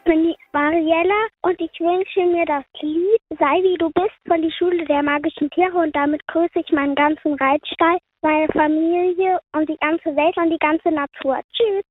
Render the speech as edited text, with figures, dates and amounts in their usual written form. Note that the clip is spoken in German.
bin die Mariella und ich wünsche mir das Lied Sei wie du bist von die Schule der magischen Tiere und damit grüße ich meinen ganzen Reitstall, meine Familie und die ganze Welt und die ganze Natur. Tschüss!